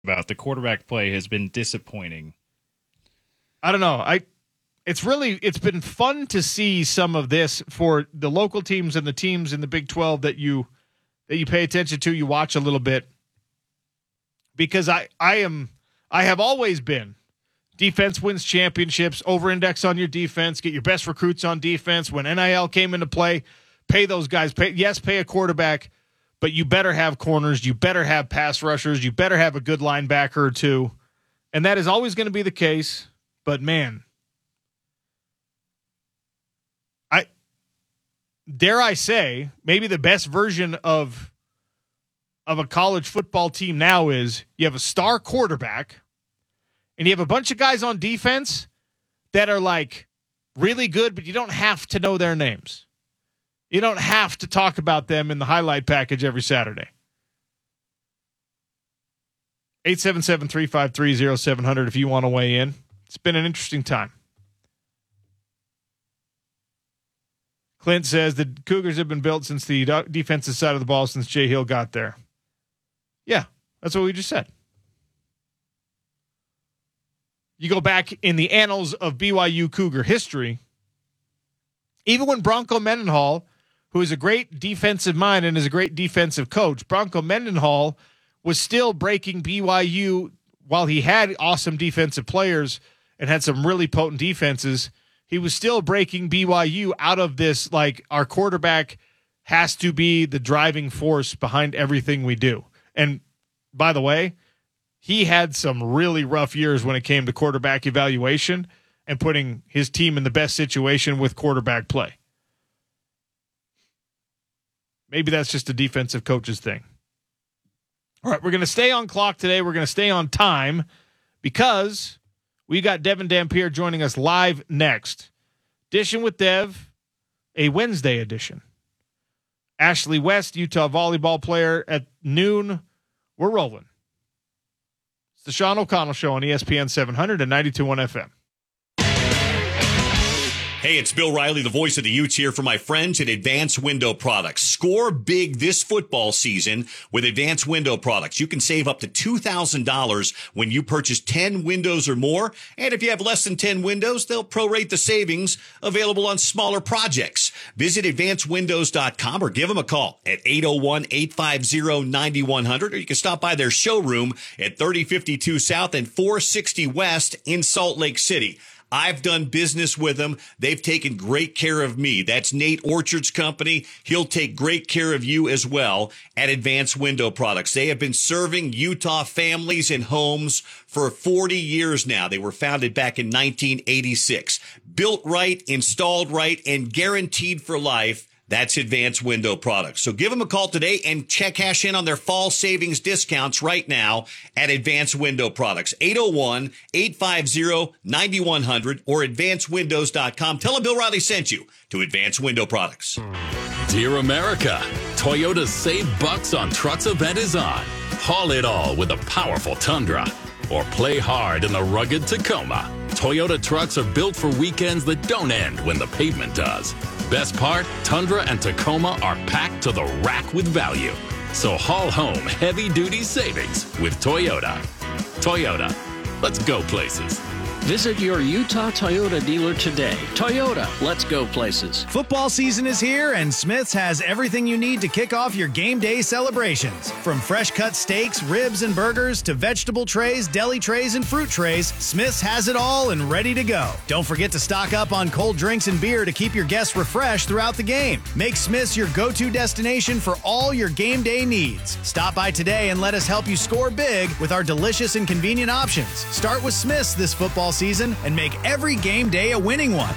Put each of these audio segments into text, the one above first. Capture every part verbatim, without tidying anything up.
about the quarterback play has been disappointing. I don't know. I it's really it's been fun to see some of this for the local teams and the teams in the Big twelve that you that you pay attention to, you watch a little bit. Because I I am I have always been defense wins championships, over-index on your defense, get your best recruits on defense. When N I L came into play, pay those guys. Pay, yes, pay a quarterback, but you better have corners. You better have pass rushers. You better have a good linebacker or two. And that is always going to be the case. But, man, I dare I say, maybe the best version of, of a college football team now is you have a star quarterback, and you have a bunch of guys on defense that are like really good, but you don't have to know their names. You don't have to talk about them in the highlight package every Saturday. eight seven seven, three five three, oh seven hundred if you want to weigh in. It's been an interesting time. Clint says the Cougars have been built since the defensive side of the ball since Jay Hill got there. Yeah, that's what we just said. You go back in the annals of B Y U Cougar history, even when Bronco Mendenhall, who is a great defensive mind and is a great defensive coach, Bronco Mendenhall was still breaking B Y U while he had awesome defensive players and had some really potent defenses. He was still breaking B Y U out of this, like, our quarterback has to be the driving force behind everything we do. And by the way, he had some really rough years when it came to quarterback evaluation and putting his team in the best situation with quarterback play. Maybe that's just a defensive coach's thing. All right, we're going to stay on clock today. We're going to stay on time because we got Devin Dampier joining us live next. Dishing with Dev, a Wednesday edition. Ashley West, Utah volleyball player at noon. We're rolling. It's the Sean O'Connell Show on E S P N seven hundred and ninety-two point one F M. Hey, it's Bill Riley, the voice of the Utes here for my friends at Advanced Window Products. Score big this football season with Advanced Window Products. You can save up to two thousand dollars when you purchase ten windows or more. And if you have less than ten windows, they'll prorate the savings available on smaller projects. Visit advanced windows dot com or give them a call at eight oh one, eight five oh, nine one hundred, or you can stop by their showroom at thirty fifty-two South and four sixty West in Salt Lake City. I've done business with them. They've taken great care of me. That's Nate Orchard's company. He'll take great care of you as well at Advanced Window Products. They have been serving Utah families and homes for forty years now. They were founded back in nineteen eighty-six. Built right, installed right, and guaranteed for life. That's Advanced Window Products. So give them a call today and check cash in on their fall savings discounts right now at Advanced Window Products. eight oh one, eight five oh, nine one hundred or advanced windows dot com. Tell them Bill Riley sent you to Advanced Window Products. Dear America, Toyota's Save Bucks on Trucks event is on. Haul it all with a powerful Tundra or play hard in the rugged Tacoma. Toyota trucks are built for weekends that don't end when the pavement does. Best part, Tundra and Tacoma are packed to the rack with value. So haul home heavy-duty savings with Toyota. Toyota, let's go places. Visit your Utah Toyota dealer today. Toyota, let's go places. Football season is here, and Smith's has everything you need to kick off your game day celebrations. From fresh-cut steaks, ribs, and burgers to vegetable trays, deli trays, and fruit trays, Smith's has it all and ready to go. Don't forget to stock up on cold drinks and beer to keep your guests refreshed throughout the game. Make Smith's your go-to destination for all your game day needs. Stop by today and let us help you score big with our delicious and convenient options. Start with Smith's this football season and make every game day a winning one.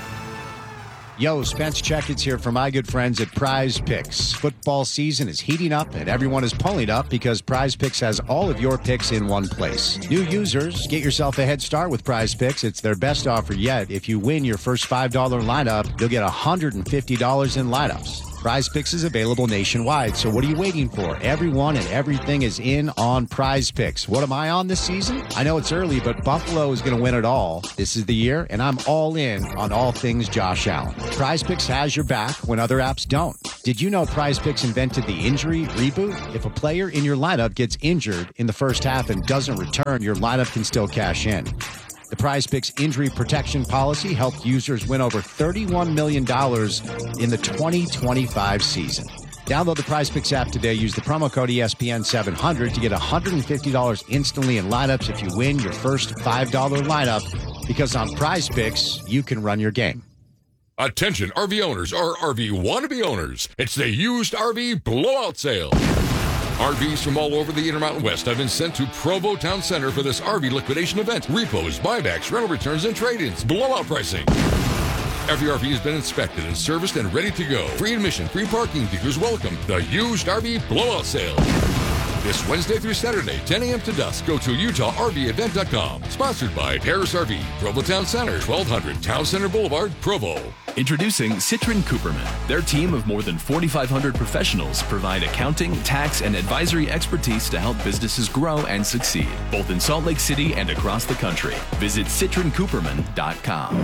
Yo, Spence Checkets here for my good friends at Prize Picks. Football season is heating up and everyone is pulling up because Prize Picks has all of your picks in one place. New users, get yourself a head start with Prize Picks. It's their best offer yet. If you win your first five dollar lineup, you'll get one hundred fifty dollars in lineups. Prize Picks is available nationwide, so what are you waiting for? Everyone and everything is in on Prize Picks. What am I on this season? I know it's early, but Buffalo is going to win it all. This is the year, and I'm all in on all things Josh Allen. Prize Picks has your back when other apps don't. Did you know Prize Picks invented the injury reboot? If a player in your lineup gets injured in the first half and doesn't return, your lineup can still cash in. The Prize Picks injury protection policy helped users win over thirty-one million dollars in the twenty twenty-five season. Download the Prize Picks app today. Use the promo code E S P N seven hundred to get one hundred fifty dollars instantly in lineups if you win your first five dollar lineup, because on Prize Picks, you can run your game. Attention R V owners or R V wannabe owners. It's the used R V blowout sale. R Vs from all over the Intermountain West have been sent to Provo Town Center for this R V liquidation event. Repos, buybacks, rental returns, and trade-ins. Blowout pricing. Every R V has been inspected and serviced and ready to go. Free admission, free parking, dealers welcome. The used R V blowout sale. This Wednesday through Saturday, ten a.m. to dusk. Go to Utah R V event dot com. Sponsored by Harris R V, Provo Town Center, twelve hundred Town Center Boulevard, Provo. Introducing Citrin Cooperman. Their team of more than forty-five hundred professionals provide accounting, tax, and advisory expertise to help businesses grow and succeed, both in Salt Lake City and across the country. Visit Citrin Cooperman dot com.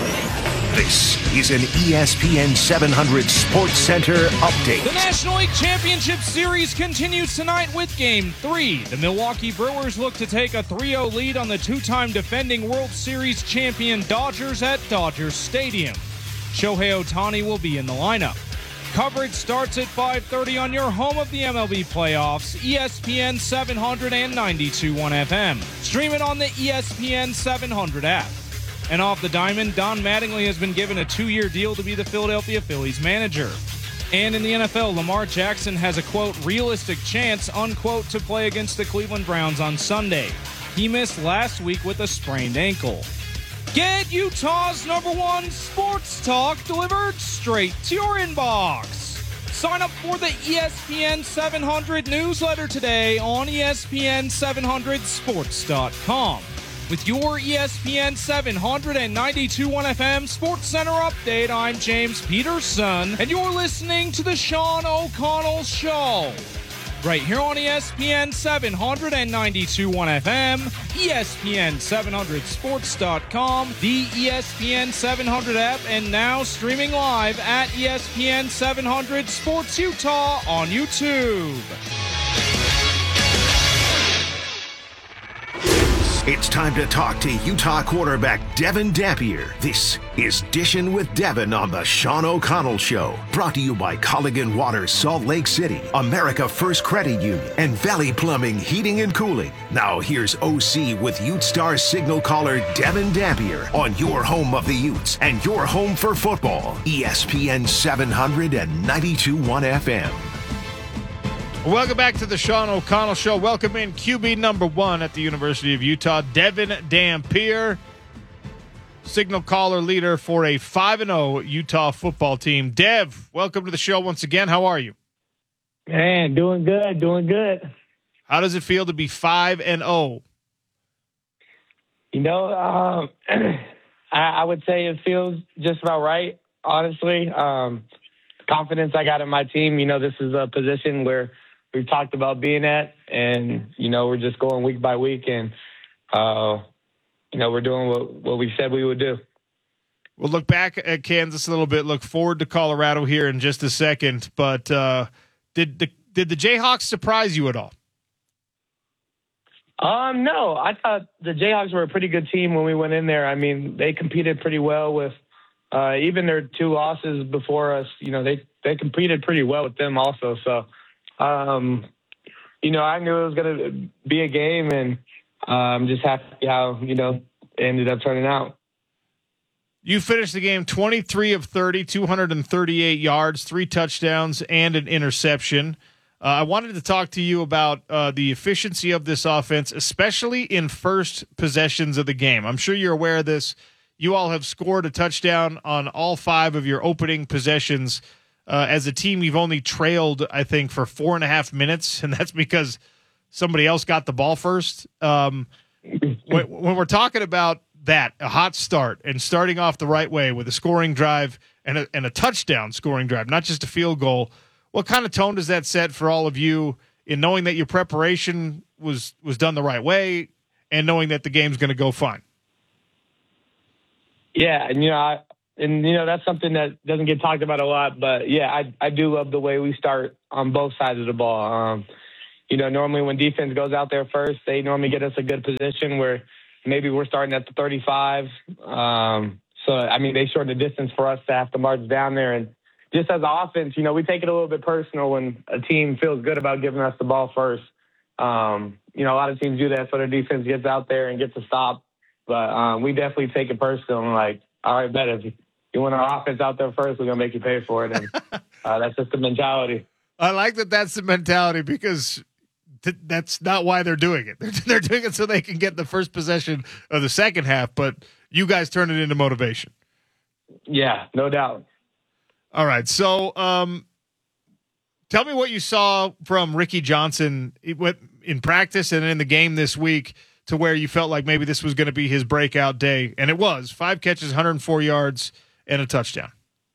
This is an E S P N seven hundred Sports Center update. The National League Championship Series continues tonight with Game three. The Milwaukee Brewers look to take a three oh lead on the two-time defending World Series champion Dodgers at Dodger Stadium. Shohei Ohtani will be in the lineup. Coverage starts at five thirty on your home of the M L B playoffs, E S P N seven hundred and ninety-two point one F M. Stream it on the E S P N seven hundred app. And off the diamond, Don Mattingly has been given a two-year deal to be the Philadelphia Phillies manager. And in the N F L, Lamar Jackson has a, quote, realistic chance, unquote, to play against the Cleveland Browns on Sunday. He missed last week with a sprained ankle. Get Utah's number one sports talk delivered straight to your inbox. Sign up for the E S P N seven hundred newsletter today on E S P N seven hundred sports dot com. With your E S P N seven ninety-two point one F M Sports Center update, I'm James Peterson, and you're listening to the Sean O'Connell Show. Right here on E S P N seven ninety-two point one F M, E S P N seven hundred sports dot com, the E S P N seven hundred app, and now streaming live at E S P N seven hundred Sports Utah on YouTube. It's time to talk to Utah quarterback Devin Dampier. This is Dishin' with Devin on the Sean O'Connell Show. Brought to you by Culligan Water, Salt Lake City, America First Credit Union, and Valley Plumbing, Heating and Cooling. Now here's O C with Ute Star signal caller Devin Dampier on your home of the Utes and your home for football. E S P N seven ninety-two point one F M. Welcome back to the Sean O'Connell Show. Welcome in Q B number one at the University of Utah, Devin Dampier, signal caller leader for a five and oh Utah football team. Dev, welcome to the show once again. How are you? Man, doing good, doing good. How does it feel to be five and oh? You know, um, I, I would say it feels just about right, honestly. Um, confidence I got in my team. You know, this is a position where we've talked about being at, and, you know, we're just going week by week, and, uh, you know, we're doing what, what we said we would do. We'll look back at Kansas a little bit, look forward to Colorado here in just a second, but uh, did the did the Jayhawks surprise you at all? Um, no, I thought the Jayhawks were a pretty good team when we went in there. I mean, they competed pretty well with uh, even their two losses before us. You know, they, they competed pretty well with them also, so – Um, you know, I knew it was going to be a game, and uh, I'm just happy how, you know, it ended up turning out. You finished the game twenty-three of thirty, two hundred thirty-eight yards, three touchdowns, and an interception. Uh, I wanted to talk to you about uh, the efficiency of this offense, especially in first possessions of the game. I'm sure you're aware of this. You all have scored a touchdown on all five of your opening possessions. Uh, as a team, you've only trailed, I think, for four and a half minutes, and that's because somebody else got the ball first. Um, when, when we're talking about that, a hot start and starting off the right way with a scoring drive and a, and a touchdown scoring drive, not just a field goal. What kind of tone does that set for all of you in knowing that your preparation was was done the right way and knowing that the game's going to go fine? Yeah, and you know, I, and you know that's something that doesn't get talked about a lot, but yeah, I I do love the way we start on both sides of the ball. Um, you know, normally when defense goes out there first, they normally get us a good position where maybe we're starting at the thirty-five. Um, so I mean, they shorten the distance for us to have to march down there, and just as an offense, you know, we take it a little bit personal when a team feels good about giving us the ball first. Um, you know, a lot of teams do that so their defense gets out there and gets a stop. But um, we definitely take it personal and like, all right, bet if you want our offense out there first, we're going to make you pay for it. And uh, that's just the mentality. I like that that's the mentality because th- that's not why they're doing it. They're, they're doing it so they can get the first possession of the second half, but you guys turn it into motivation. Yeah, no doubt. All right, so um, tell me what you saw from Ricky Johnson in practice and in the game this week to where you felt like maybe this was going to be his breakout day, and it was. Five catches, one hundred four yards, and a touchdown.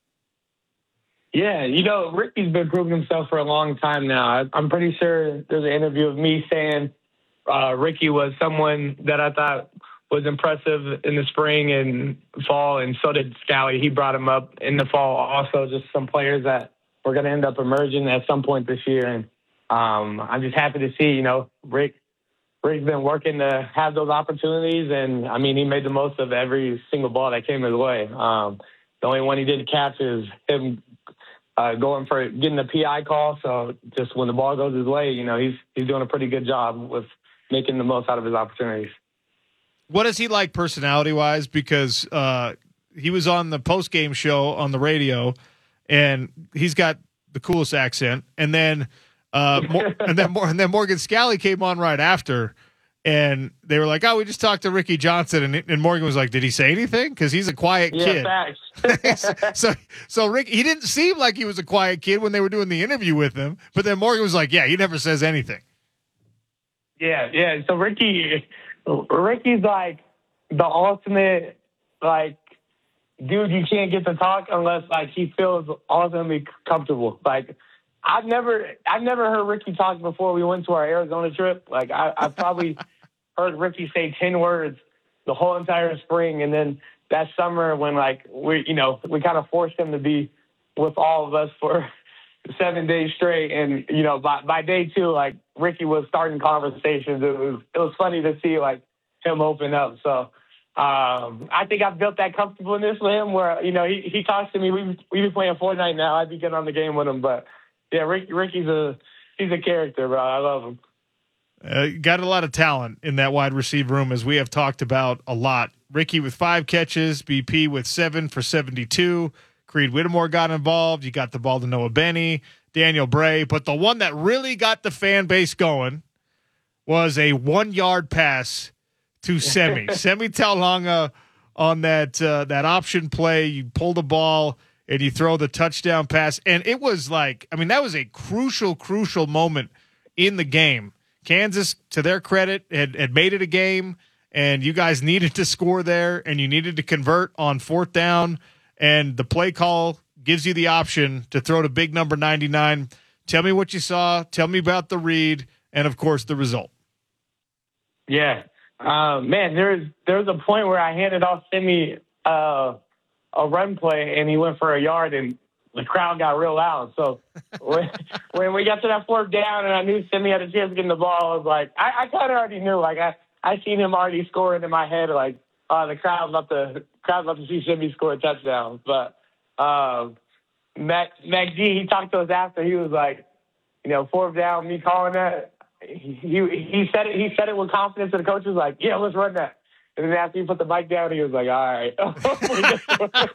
Yeah, you know, Ricky's been proving himself for a long time now. I'm pretty sure there's an interview of me saying uh, Ricky was someone that I thought was impressive in the spring and fall, and so did Scally. He brought him up in the fall also, just some players that were going to end up emerging at some point this year. And um, I'm just happy to see, you know, Rick, Rick's been working to have those opportunities, and, I mean, he made the most of every single ball that came his way. Um, the only one he didn't catch is him uh, going for getting the P I call, so just when the ball goes his way, you know, he's he's doing a pretty good job with making the most out of his opportunities. What is he like personality-wise? Because uh, he was on the post-game show on the radio, and he's got the coolest accent. And then, uh, Mor- and then, Mor- and then Morgan Scally came on right after, and they were like, "Oh, we just talked to Ricky Johnson," and, and Morgan was like, "Did he say anything?" Because he's a quiet yeah, kid. Facts. so, so Rick, he didn't seem like he was a quiet kid when they were doing the interview with him. But then Morgan was like, "Yeah, he never says anything." Yeah, yeah. So Ricky. Ricky's like the ultimate, like, dude, you can't get to talk unless, like, he feels ultimately comfortable. Like, I've never I've never heard Ricky talk before we went to our Arizona trip. Like, I, I probably heard Ricky say ten words the whole entire spring. And then that summer when, like, we, you know, we kind of forced him to be with all of us for seven days straight. And, you know, by, by day two, like, Ricky was starting conversations. It was it was funny to see, like, him open up. So um, I think I've built that comfortableness with him where, you know, he, he talks to me. We we be playing Fortnite now. I'd be getting on the game with him. But, yeah, Rick, Ricky's a he's a character, bro. I love him. Uh, got a lot of talent in that wide receiver room, as we have talked about a lot. Ricky with five catches, B P with seven for seventy-two. Creed Whittemore got involved. You got the ball to Noah Benny, Daniel Bray. But the one that really got the fan base going was a one-yard pass to Semi. Semi Taulanga on that uh, that option play. You pull the ball and you throw the touchdown pass. And it was like, I mean, that was a crucial, crucial moment in the game. Kansas, to their credit, had, had made it a game, and you guys needed to score there, and you needed to convert on fourth down. And the play call gives you the option to throw to big number ninety-nine. Tell me what you saw. Tell me about the read, and, of course, the result. Yeah. Uh, man, there's there's a point where I handed off Simi uh, a run play, and he went for a yard, and the crowd got real loud. So when, when we got to that fourth down and I knew Simi had a chance of getting the ball, I was like, I, I kind of already knew. Like, I, I seen him already scoring in my head, like, uh, the crowd love to crowd love to see Simi score a touchdown. But um, Mac Mac G, he talked to us after. He was like, you know, fourth down, me calling that. He he, he said it. He said it with confidence, and the coach was like, "Yeah, let's run that." And then after he put the mic down, he was like, "All right."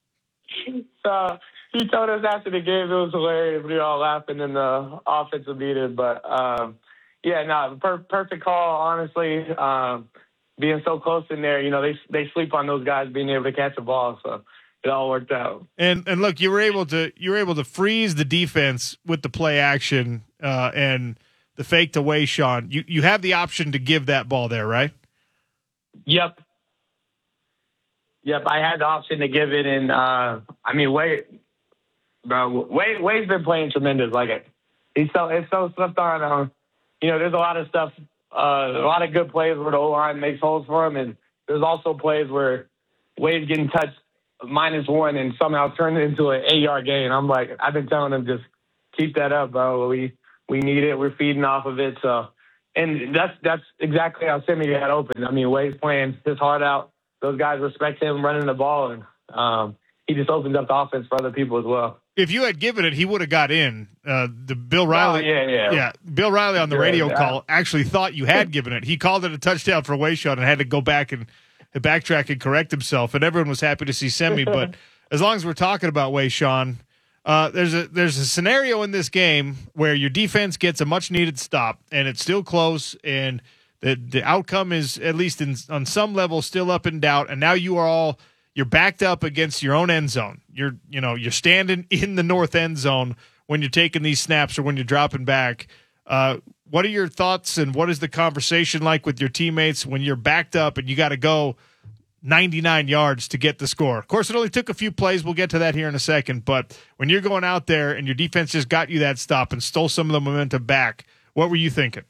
So he told us after the game, it was hilarious. We were all laughing in the offensive meeting. But um, yeah, no, per- perfect call. Honestly, um, being so close in there, you know, they they sleep on those guys being able to catch the ball. So it all worked out. And and look, you were able to you were able to freeze the defense with the play action uh, and the fake to way, Sean. You you have the option to give that ball there, right? Yep. Yep, I had the option to give it, and uh, I mean, Wade, bro, Wade, Wade's been playing tremendous. Like it, he's so it's so slept on. Um, you know, there's a lot of stuff, uh, a lot of good plays where the O line makes holes for him, and there's also plays where Wade's getting touched minus one and somehow turned it into an eight-yard gain. I'm like, I've been telling him just keep that up, bro. We we need it. We're feeding off of it. So, and that's that's exactly how Simi got open. I mean, Wade's playing his heart out. Those guys respect him running the ball, and um, he just opens up the offense for other people as well. If you had given it, he would have got in. Uh, the Bill Riley, oh, yeah, yeah, yeah. Bill Riley on the yeah, radio yeah. call actually thought you had given it. He called it a touchdown for Wayshawn and had to go back and, and backtrack and correct himself. And everyone was happy to see Semi. But as long as we're talking about Wayshawn, uh, there's a there's a scenario in this game where your defense gets a much needed stop, and it's still close, and the the outcome is, at least in, on some level, still up in doubt. And now you are all you're backed up against your own end zone. You're you know you're standing in the north end zone when you're taking these snaps or when you're dropping back. Uh, what are your thoughts, and what is the conversation like with your teammates when you're backed up and you got to go ninety-nine yards to get the score? Of course, it only took a few plays. We'll get to that here in a second. But when you're going out there and your defense just got you that stop and stole some of the momentum back, what were you thinking?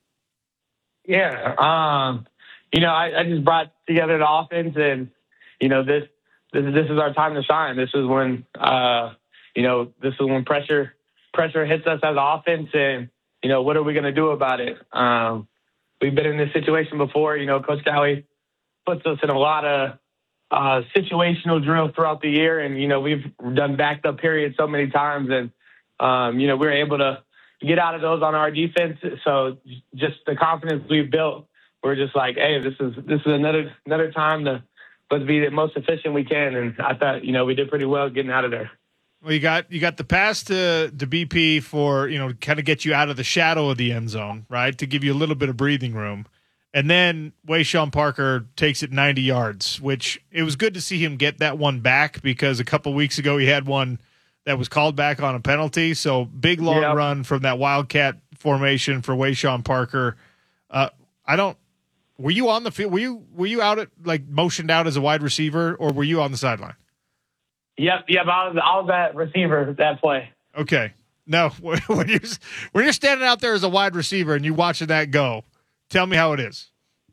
Yeah, um, you know, I, I just brought together the offense, and you know, this this this is our time to shine. This is when uh, you know, this is when pressure pressure hits us as an offense, and you know, what are we going to do about it? Um, we've been in this situation before. You know, Coach Cowley puts us in a lot of uh, situational drills throughout the year, and you know, we've done backed up periods so many times, and um, you know, we're able to get out of those on our defense. So just the confidence we've built, we're just like, hey, this is this is another another time to let's be the most efficient we can. And I thought, you know, we did pretty well getting out of there. Well, you got you got the pass to to B P for, you know, kind of get you out of the shadow of the end zone, right, to give you a little bit of breathing room. And then Wayshawn Parker takes it ninety yards, which it was good to see him get that one back, because a couple weeks ago he had one that was called back on a penalty. So big, long yep. run from that Wildcat formation for Wayshawn Parker. Uh, I don't – were you on the field? Were you were you out at, like, motioned out as a wide receiver, or were you on the sideline? Yep, yep. I was, I was that receiver that play. Okay. No, when you're, when you're standing out there as a wide receiver and you're watching that go, tell me how it is.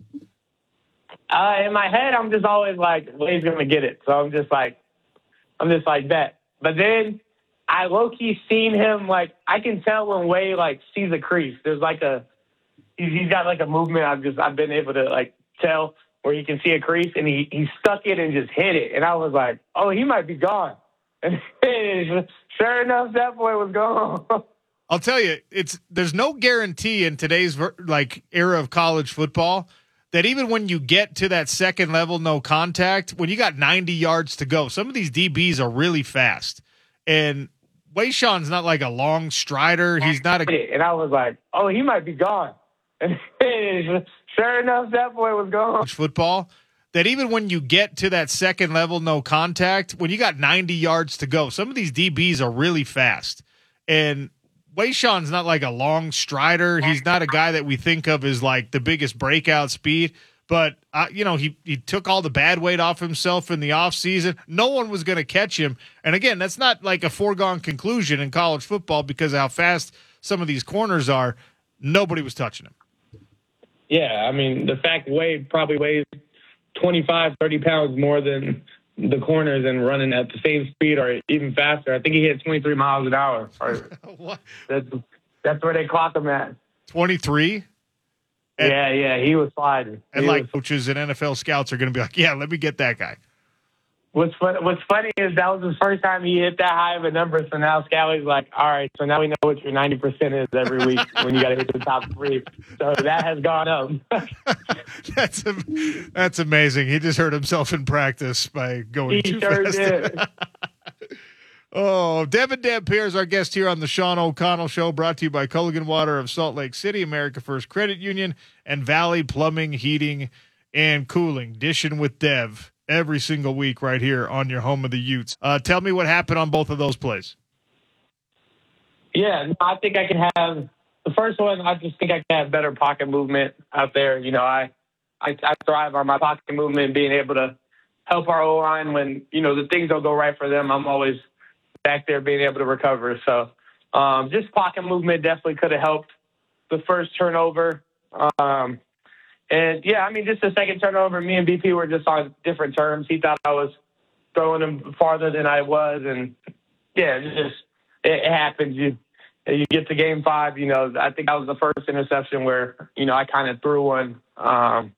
Uh, in my head, I'm just always like, Wade's going to get it. So I'm just like, I'm just like, bet. But then I low-key seen him, like, I can tell when Wade, like, sees a crease. There's like a, he's, he's got like a movement I've just, I've been able to, like, tell where he can see a crease, and he, he stuck it and just hit it. And I was like, oh, he might be gone. And sure enough, that boy was gone. I'll tell you, it's there's no guarantee in today's like era of college football that even when you get to that second level, no contact, when you got ninety yards to go, some of these D Bs are really fast. And Wayshawn's not like a long strider. He's not a. And I was like, oh, he might be gone. And sure enough, that boy was gone. Football. That even when you get to that second level, no contact, when you got ninety yards to go, some of these D Bs are really fast. And Wayshawn's not like a long strider. He's not a guy that we think of as like the biggest breakout speed. But, uh, you know, he, he took all the bad weight off himself in the offseason. No one was going to catch him. And, again, that's not like a foregone conclusion in college football because of how fast some of these corners are. Nobody was touching him. Yeah, I mean, the fact Wade probably weighs twenty-five, thirty pounds more than the corners and running at the same speed or even faster. I think he hit twenty-three miles an hour. What? That's, that's where they clock him at. twenty-three? And, yeah, yeah, he was sliding. And he like was, coaches and N F L scouts are going to be like, yeah, let me get that guy. What's, fun, what's funny is that was the first time he hit that high of a number, so now Scalley's like, all right, so now we know what your ninety percent is every week when you got to hit the top three. So that has gone up. that's a, that's amazing. He just hurt himself in practice by going he too sure fast. Did. Oh, Devin Dampier is our guest here on the Sean O'Connell Show, brought to you by Culligan Water of Salt Lake City, America First Credit Union, and Valley Plumbing, Heating, and Cooling. Dishing with Dev every single week right here on your home of the Utes. Uh, tell me what happened on both of those plays. Yeah, I think I can have the first one. I just think I can have better pocket movement out there. You know, I, I, I thrive on my pocket movement, being able to help our O-line when, you know, the things don't go right for them. I'm always back there being able to recover. So um, just pocket movement definitely could have helped the first turnover. Um, and, yeah, I mean, just the second turnover, me and B P were just on different terms. He thought I was throwing him farther than I was. And, yeah, it just it, it happens. You you get to game five, you know, I think that was the first interception where, you know, I kind of threw one. Um,